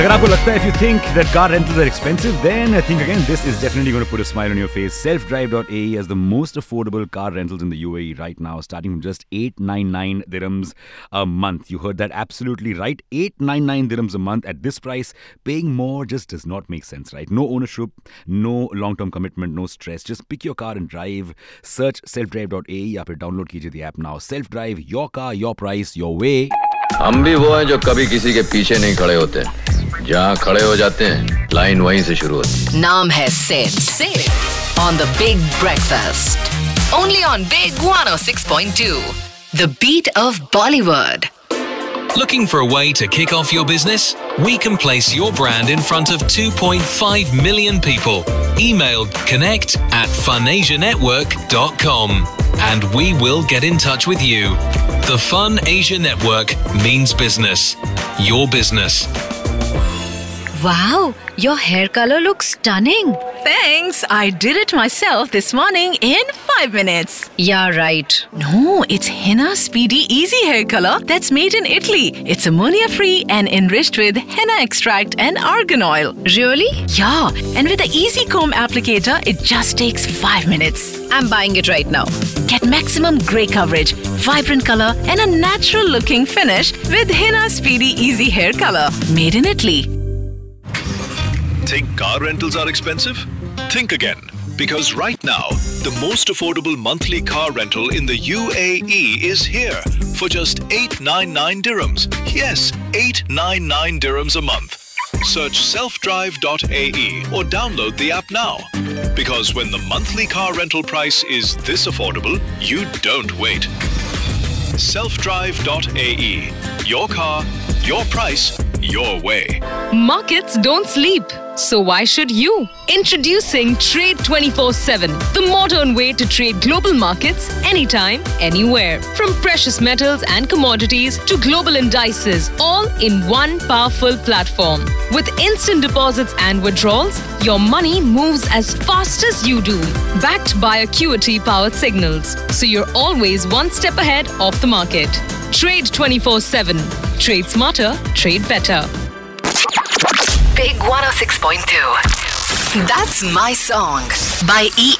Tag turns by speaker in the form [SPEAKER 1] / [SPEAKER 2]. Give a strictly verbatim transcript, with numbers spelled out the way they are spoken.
[SPEAKER 1] अगर आपको लगता है if you think that car rentals are expensive, then I think again this is definitely going to put a smile on your face. self drive dot a e has the most affordable car rentals in the U A E right now, starting from just eight hundred ninety-nine dirhams a month. You heard that absolutely right. eight hundred ninety-nine dirhams a month. At this price, paying more just does not make sense, right? No ownership, no long-term commitment, no stress. Just pick your car and drive. Search self drive dot a e या फिर download कीजिए the app now. Self Drive, your car, your price, your way.
[SPEAKER 2] हम भी वो हैं जो कभी किसी के पीछे नहीं खड़े होते, जहाँ खड़े हो जाते हैं लाइन वहीं से शुरू होती है।
[SPEAKER 3] नाम है Sid Sid on the Big Breakfast, only on Big one oh six point two, the beat of Bollywood.
[SPEAKER 4] Looking for a way to kick off your business? We can place your brand in front of two point five million people. Email connect at funasianetwork dot com and we will get in touch with you. The Fun Asia Network means business. Your business.
[SPEAKER 5] Wow, your hair color looks stunning.
[SPEAKER 6] Thanks. I did it myself this morning in five minutes.
[SPEAKER 5] Yeah, right.
[SPEAKER 6] No, it's Henna Speedy Easy Hair Color that's made in Italy. It's ammonia-free and enriched with henna extract and argan oil.
[SPEAKER 5] Really?
[SPEAKER 6] Yeah, and with the Easy Comb applicator, it just takes five minutes.
[SPEAKER 5] I'm buying it right now.
[SPEAKER 6] Get maximum grey coverage, vibrant color, and a natural-looking finish with Henna Speedy Easy Hair Color, made in Italy.
[SPEAKER 7] Think car rentals are expensive? Think again. Because right now, the most affordable monthly car rental in the U A E is here for just eight hundred ninety-nine dirhams. Yes, eight hundred ninety-nine dirhams a month. Search self drive dot a e or download the app now. Because when the monthly car rental price is this affordable, you don't wait. self drive dot a e. Your car, your price, your way.
[SPEAKER 8] Markets don't sleep, so why should you? Introducing Trade twenty-four seven, the modern way to trade global markets anytime, anywhere. From precious metals and commodities to global indices, all in one powerful platform. With instant deposits and withdrawals, your money moves as fast as you do. Backed by Acuity-powered signals, so you're always one step ahead of the market. Trade twenty-four seven. Trade smarter, trade better.
[SPEAKER 3] Big one oh six point two. That's My Song by E